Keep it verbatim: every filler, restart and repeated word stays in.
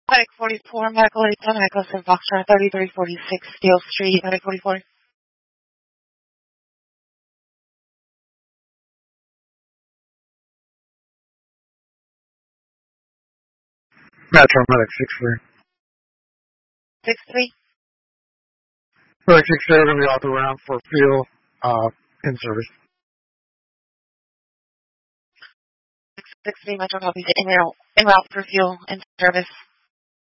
Medic forty-four, Medical eight ten, Echo Sim Foxtrot thirty-three forty-six, Steel Street, Medic forty-four. Metro Medic six three. six three? Medic six three, going to be off the round for fuel, uh, in service. six three Metro copies en route, en route for fuel in service.